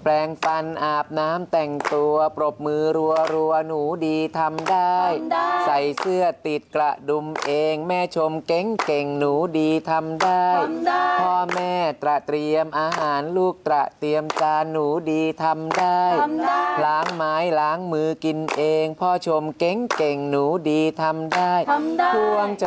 แปรงฟันอาบน้ำแต่งตัวปรบมือรัวหนูดีทำได้ใส่เสื้อติดกระดุมเองแม่ชมเก่งหนูดีทำได้พ่อแม่เตรียมอาหารลูกเตรียมจานหนูดีทำได้ล้างไม้ล้างมือกินเองพ่อชมเก่งหนูดีทำได้พวง